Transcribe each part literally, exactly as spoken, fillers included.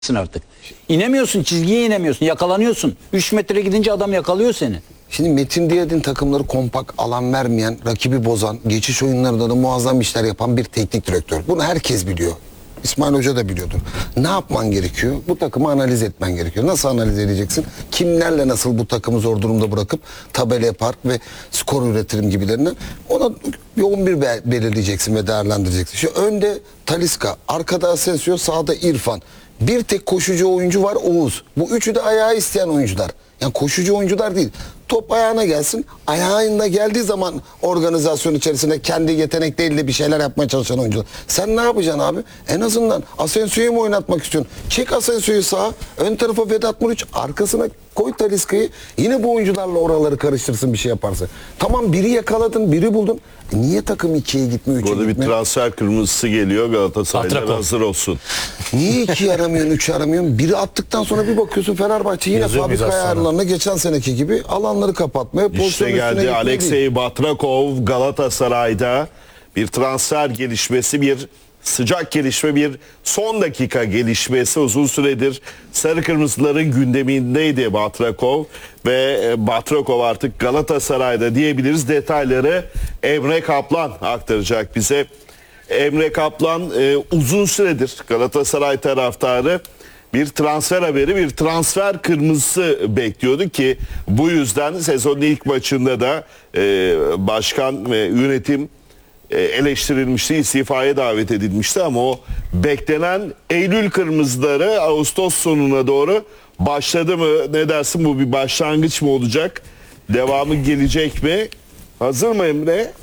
artık. İnemiyorsun, çizgiye inemiyorsun, yakalanıyorsun. üç metre gidince adam yakalıyor seni. Şimdi Metin Diyadin takımları kompakt, alan vermeyen, rakibi bozan, geçiş oyunlarında da muazzam işler yapan bir teknik direktör. Bunu herkes biliyor. İsmail Hoca da biliyordur. Ne yapman gerekiyor? Bu takımı analiz etmen gerekiyor. Nasıl analiz edeceksin? Kimlerle nasıl bu takımı zor durumda bırakıp tabela yapar ve skor üretirim gibilerinden. Ona bir on bir belirleyeceksin ve değerlendireceksin. Şu önde Talisca, arkada Asensio, sağda İrfan. Bir tek koşucu oyuncu var, Oğuz. Bu üçü de ayağı isteyen oyuncular. Yani koşucu oyuncular değil. Top ayağına gelsin. Ayağına geldiği zaman organizasyon içerisinde kendi yetenekleriyle bir şeyler yapmaya çalışan oyuncular. Sen ne yapacaksın abi? En azından Asensio'yu mu oynatmak istiyorsun? Çek Asensio'yu sağa. Ön tarafa Vedat Muriç. Arkasına koy Talisca'yı. Yine bu oyuncularla oraları karıştırsın bir şey yaparsa. Tamam, biri yakaladın, biri buldun. E niye takım ikiye gitmiyor, üçe Burada gitmiyor? bir transfer kırmızısı geliyor, Galatasaray'dan hazır olsun. Niye iki aramıyorsun, üç aramıyorsun? Biri attıktan sonra bir bakıyorsun Fenerbahçe yine Yazıyor fabrika ayarlarına geçen seneki gibi alanları kapatmaya, pozisyon İşte üstüne geldi gitmeye değil. Alexey Batrakov Galatasaray'da bir transfer gelişmesi, bir sıcak gelişme, bir son dakika gelişmesi. Uzun süredir sarı kırmızıların gündemindeydi Batrakov ve Batrakov artık Galatasaray'da diyebiliriz. Detayları Emre Kaplan aktaracak bize. Emre Kaplan e, uzun süredir Galatasaray taraftarı bir transfer haberi, bir transfer kırmızısı bekliyordu ki bu yüzden sezonun ilk maçında da e, başkan ve yönetim e, eleştirilmişti, istifaya davet edilmişti ama o beklenen Eylül kırmızıları Ağustos sonuna doğru başladı mı? Ne dersin, bu bir başlangıç mı olacak? Devamı gelecek mi? Hazır mı Emre?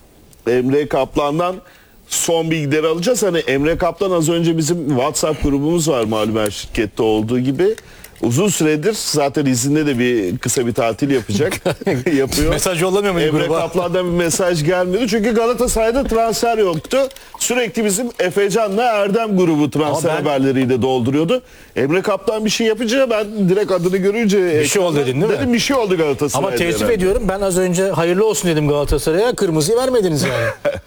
Emre Kaplan'dan son bilgileri alacağız. Hani Emre Kaplan az önce bizim WhatsApp grubumuz var malum, her şirkette olduğu gibi. Uzun süredir zaten izinde de bir kısa bir tatil yapacak. Yapıyor. Mesaj yollamıyor mu Emre gruba? Kaplan'dan bir mesaj gelmiyordu. Çünkü Galatasaray'da transfer yoktu. Sürekli bizim Efecan'la Erdem grubu transfer ben... haberleriyle dolduruyordu. Emre Kaplan bir şey yapınca ben direkt adını görünce... Bir şey oldu dedin değil mi? Dedim bir şey oldu Galatasaray'da. Ama teessüf herhalde. ediyorum, ben az önce hayırlı olsun dedim Galatasaray'a, kırmızıyı vermediniz yani.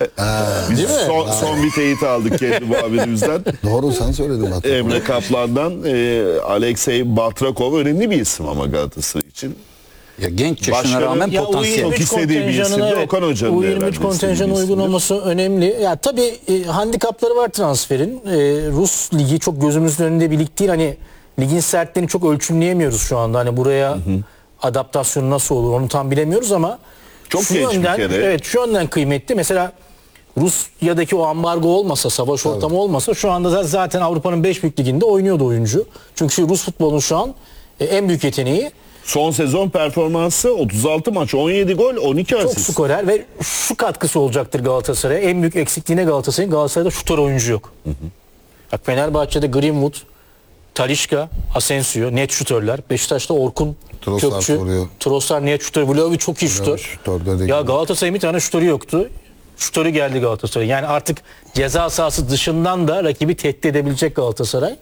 Biz Değil mi? son, son bir teyit aldık kendi muhabirimizden. Doğru, sen söyledin hatta. Emre Kaplan'dan e, Alexey Batrakov önemli bir isim ama Galatasaray için. Ya genç yaşına Başkanı- rağmen Ya potansiyel. Çok istediği bir isim de Okan Hoca'nın U da yirmi üç herhalde kontenjanı istediği bir uygun isimdir. olması önemli. Ya tabii e, handikapları var transferin. E, Rus ligi çok gözümüzün önünde bir lig değil. Hani ligin sertliğini çok ölçümleyemiyoruz şu anda. Hani buraya hı hı. adaptasyon nasıl olur onu tam bilemiyoruz ama Çok şu genç bir yönden, kere. evet, şu yönden kıymetli. Mesela Rusya'daki o ambargo olmasa, savaş ortamı olmasa şu anda zaten Avrupa'nın beş büyük liginde oynuyordu oyuncu. Çünkü Rus futbolunun şu an e, en büyük yeteneği Son sezon performansı otuz altı maç, on yedi gol, on iki çok asist. skorer ve şu katkısı olacaktır Galatasaray'a. En büyük eksikliğine Galatasaray'ın, Galatasaray'da şutör oyuncu yok. Hı hı. Bak Fenerbahçe'de Greenwood, Talisca, Asensio net şutörler. Beşiktaş'ta Orkun Trossard Kökçü, vuruyor. Trossard net şutör, Vlahovic çok iyi şutör. şutör de değil. Ya Galatasaray'ın bir tane şutörü yoktu. Şutörü geldi Galatasaray. Yani artık ceza sahası dışından da rakibi tehdit edebilecek Galatasaray.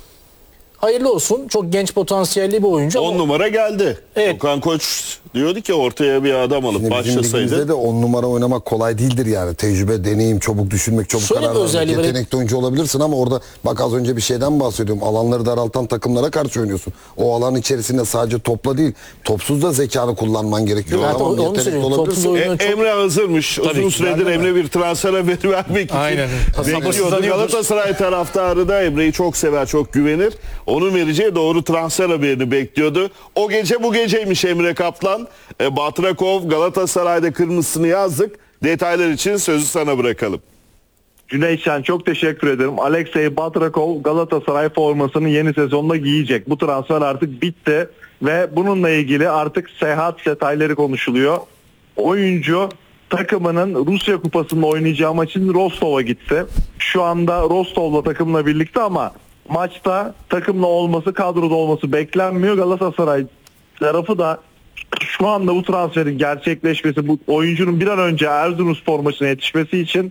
Hayırlı olsun. Çok genç potansiyelli bir oyuncu. on ama numara geldi. Evet. Okan Koç diyordu ki ortaya bir adam alıp Şimdi bizim ligimizde başlasaydı. de on numara oynamak kolay değildir yani. Tecrübe, deneyim, çabuk düşünmek, çabuk Şöyle bir karar vermek. özelliği var. Yetenekli oyuncu olabilirsin ama orada bak az önce bir şeyden bahsediyorum. Alanları daraltan takımlara karşı oynuyorsun. O alan içerisinde sadece topla değil, topsuz da zekanı kullanman gerekiyor. Zaten Tamam, onu yetenekli söylüyorum. olabilirsin. Topsuz E, oyunu çok... Emre hazırmış. Tabii Uzun ki. süredir Ben de Emre bir transfer haberi vermek için Aynen. bekliyordu. Sabırsızlanıyordur. Galatasaray taraftarı da Emre'yi çok sever, çok güvenir. Onun vereceği doğru transfer haberini bekliyordu. O gece bu geceymiş Emre Kaplan. E, Batrakov Galatasaray'da kırmızısını yazdık. Detaylar için sözü sana bırakalım. Cüneytcan, çok teşekkür ederim. Alexey Batrakov Galatasaray formasını yeni sezonda giyecek. Bu transfer artık bitti ve bununla ilgili artık seyahat detayları konuşuluyor. Oyuncu takımının Rusya Kupası'nda oynayacağı maçın Rostov'a gitti. Şu anda Rostov'la takımla birlikte ama maçta takımla olması, kadroda olması beklenmiyor. Galatasaray tarafı da şu anda bu transferin gerçekleşmesi, bu oyuncunun bir an önce Erzurumspor maçına yetişmesi için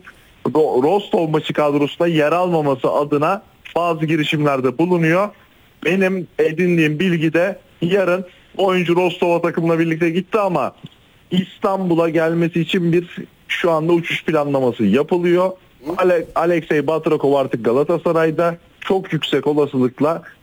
Rostov maçı kadrosunda yer almaması adına bazı girişimlerde bulunuyor. Benim edindiğim bilgide yarın oyuncu Rostov'a takımla birlikte gitti ama İstanbul'a gelmesi için bir şu anda uçuş planlaması yapılıyor. Ale- Alexey Batrakov artık Galatasaray'da. çok yüksek olasılıkla